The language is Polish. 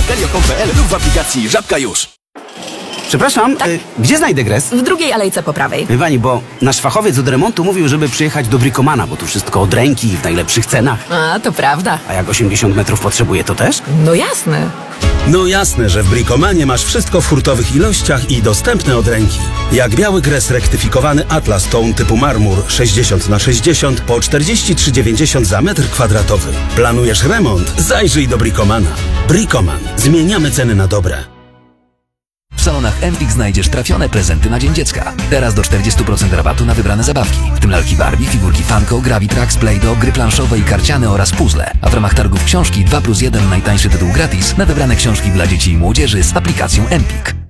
kelio.pl lub w aplikacji Żabka już. Przepraszam, gdzie znajdę gres? W drugiej alejce po prawej. Wie pani, bo nasz fachowiec od remontu mówił, żeby przyjechać do Bricomana, bo tu wszystko od ręki i w najlepszych cenach. A, to prawda. A jak 80 metrów potrzebuje, to też? No jasne. No jasne, że w Bricomanie masz wszystko w hurtowych ilościach i dostępne od ręki. Jak biały gres rektyfikowany Atlas Tone typu marmur 60x60 po 43,90 za metr kwadratowy. Planujesz remont? Zajrzyj do Bricomana. Bricoman. Zmieniamy ceny na dobre. W salonach Empik znajdziesz trafione prezenty na Dzień Dziecka. Teraz do 40% rabatu na wybrane zabawki, w tym lalki Barbie, figurki Funko, Gravitrax, Play-Doh, gry planszowe i karciane oraz puzzle. A w ramach targów książki 2+1 najtańszy tytuł gratis na wybrane książki dla dzieci i młodzieży z aplikacją Empik.